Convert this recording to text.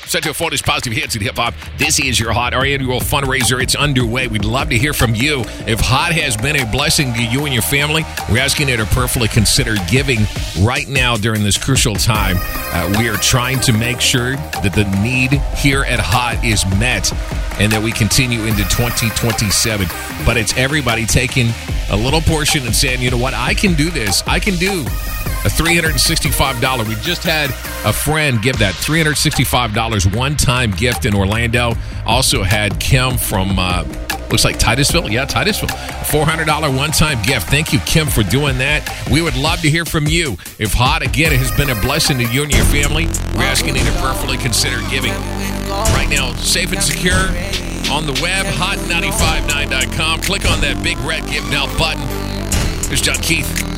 Set to afford us positive hits in hip-hop. This is your Hot, our annual fundraiser. It's underway. We'd love to hear from you. If Hot has been a blessing to you and your family, we're asking you to prayerfully consider giving right now during this crucial time. We are trying to make sure that the need here at Hot is met and that we continue into 2027. But it's everybody taking a little portion and saying, you know what, I can do this. I can do a $365. We just had a friend give that $365 one-time gift in Orlando. Also had Kim from, looks like Titusville. Yeah, Titusville. $400 one-time gift. Thank you, Kim, for doing that. We would love to hear from you. If Hot, again, has been a blessing to you and your family, we're asking you to prayerfully consider giving. Right now, safe and secure on the web, hot959.com. Click on that big red Give Now button. There's John Keith.